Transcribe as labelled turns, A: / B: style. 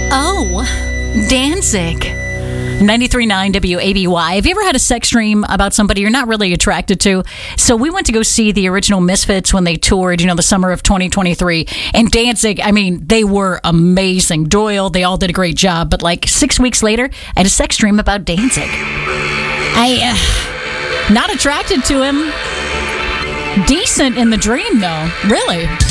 A: Oh, Danzig. 93.9 WABY. Have you ever had a sex dream about somebody you're not really attracted to? So we went to go see the original Misfits when they toured, the summer of 2023. And Danzig, they were amazing. Doyle, they all did a great job. But like 6 weeks later, I had a sex dream about Danzig. Not attracted to him. Decent in the dream, though. Really.